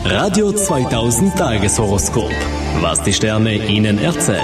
Radio 2000 Tageshoroskop. Was die Sterne Ihnen erzählen.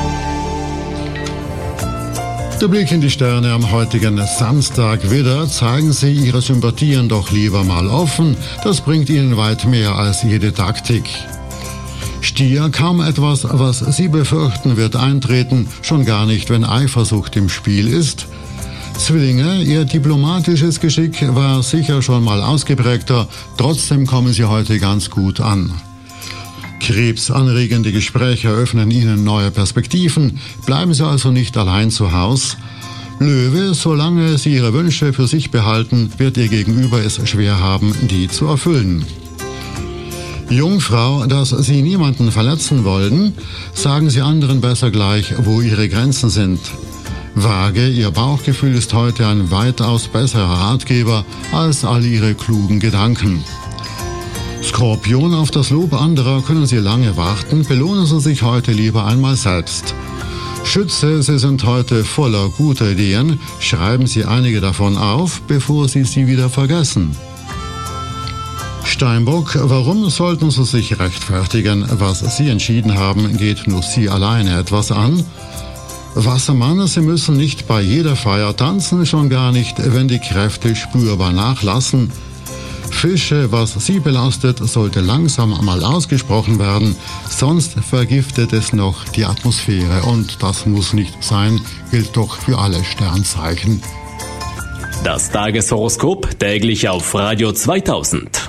Der Blick in die Sterne am heutigen Samstag. Widder, zeigen Sie Ihre Sympathien doch lieber mal offen. Das bringt Ihnen weit mehr als jede Taktik. Stier, kaum etwas, was Sie befürchten, wird eintreten, schon gar nicht, wenn Eifersucht im Spiel ist. Zwillinge, Ihr diplomatisches Geschick war sicher schon mal ausgeprägter, trotzdem kommen Sie heute ganz gut an. Krebs, anregende Gespräche eröffnen Ihnen neue Perspektiven, bleiben Sie also nicht allein zu Hause. Löwe, solange Sie Ihre Wünsche für sich behalten, wird Ihr Gegenüber es schwer haben, die zu erfüllen. Jungfrau, dass Sie niemanden verletzen wollen, sagen Sie anderen besser gleich, wo Ihre Grenzen sind. Waage, Ihr Bauchgefühl ist heute ein weitaus besserer Ratgeber als all Ihre klugen Gedanken. Skorpion, auf das Lob anderer können Sie lange warten, belohnen Sie sich heute lieber einmal selbst. Schütze, Sie sind heute voller guter Ideen, schreiben Sie einige davon auf, bevor Sie sie wieder vergessen. Steinbock, warum sollten Sie sich rechtfertigen? Was Sie entschieden haben, geht nur Sie alleine etwas an. Wassermann, Sie müssen nicht bei jeder Feier tanzen, schon gar nicht, wenn die Kräfte spürbar nachlassen. Fische, was Sie belastet, sollte langsam mal ausgesprochen werden, sonst vergiftet es noch die Atmosphäre. Und das muss nicht sein, gilt doch für alle Sternzeichen. Das Tageshoroskop täglich auf Radio 2000.